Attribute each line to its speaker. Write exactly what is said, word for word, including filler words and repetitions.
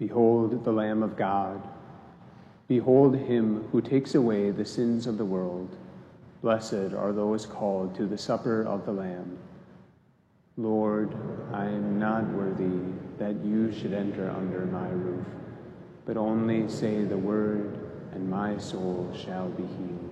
Speaker 1: Behold the Lamb of God. Behold him who takes away the sins of the world. Blessed are those called to the supper of the Lamb. Lord, I am not worthy that you should enter under my roof, but only say the word, and my soul shall be healed.